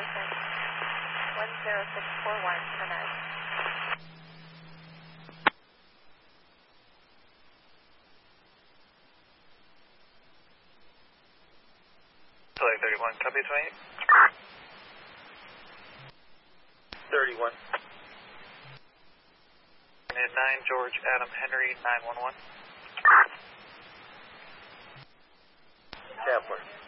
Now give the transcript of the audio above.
person 10641 Hermes. Flight 31, copy 28. 31. Unit 9, George Adam Henry 911. Kepler.